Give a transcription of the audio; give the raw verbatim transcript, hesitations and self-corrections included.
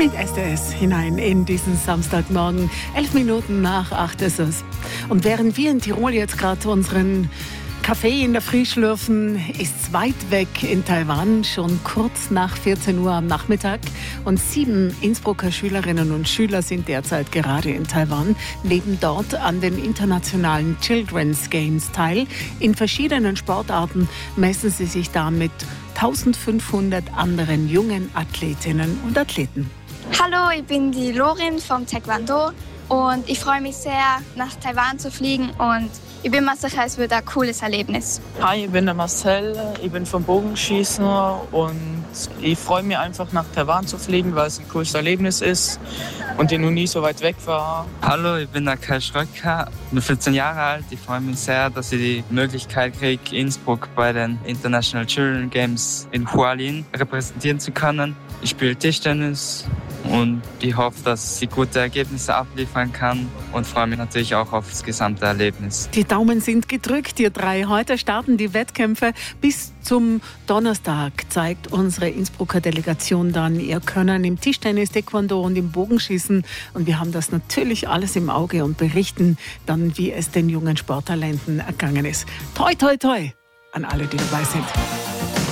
Mit S D S hinein in diesen Samstagmorgen. Elf Minuten nach acht ist es. Und während wir in Tirol jetzt gerade unseren Kaffee in der Früh schlürfen, ist es weit weg in Taiwan, schon kurz nach vierzehn Uhr am Nachmittag. Und sieben Innsbrucker Schülerinnen und Schüler sind derzeit gerade in Taiwan, nehmen dort an den internationalen Children's Games teil. In verschiedenen Sportarten messen sie sich da mit eintausendfünfhundert anderen jungen Athletinnen und Athleten. Hallo, ich bin die Lorin vom Taekwondo und ich freue mich sehr, nach Taiwan zu fliegen und ich bin mir sicher, es wird ein cooles Erlebnis. Hi, ich bin der Marcel, ich bin vom Bogenschießen und ich freue mich einfach nach Taiwan zu fliegen, weil es ein cooles Erlebnis ist und ich noch nie so weit weg war. Hallo, ich bin der Kai Schröcker, bin vierzehn Jahre alt. Ich freue mich sehr, dass ich die Möglichkeit kriege, Innsbruck bei den International Children Games in Hualien repräsentieren zu können. Ich spiele Tischtennis und ich hoffe, dass ich gute Ergebnisse abliefern kann und freue mich natürlich auch auf das gesamte Erlebnis. Die Daumen sind gedrückt, ihr drei. Heute starten die Wettkämpfe. Bis zum Donnerstag zeigt unsere Innsbrucker Delegation dann ihr Können im Tischtennis, Taekwondo und im Bogenschießen. Und wir haben das natürlich alles im Auge und berichten dann, wie es den jungen Sporttalenten ergangen ist. Toi, toi, toi an alle, die dabei sind.